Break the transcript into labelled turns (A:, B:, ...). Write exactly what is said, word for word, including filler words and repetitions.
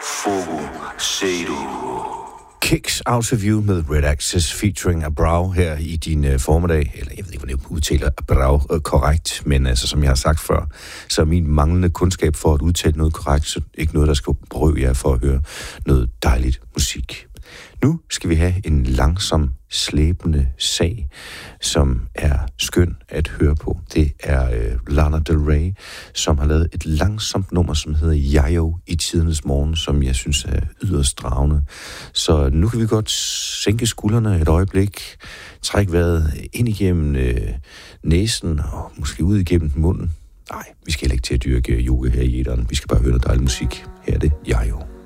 A: Fogo, Zero.
B: Kicks Out of You med Red Access featuring Abrao her i din uh, formiddag. Eller jeg ved ikke, hvordan jeg udtaler Abrao uh, korrekt, men altså, som jeg har sagt før, så er min manglende kundskab for at udtale noget korrekt, så ikke noget, der skal prøve jer for at høre noget dejligt musik. Nu skal vi have en langsom, slæbende sag, som er skøn at høre på. Det er øh, Lana Del Rey, som har lavet et langsomt nummer, som hedder Yayo i tidernes morgen, som jeg synes er yderst dragende. Så nu kan vi godt sænke skuldrene et øjeblik, trække vejret ind igennem øh, næsen og måske ud igennem munden. Nej, vi skal heller ikke til at dyrke yoga her i æteren. Vi skal bare høre noget dejlig musik. Her er det Yayo.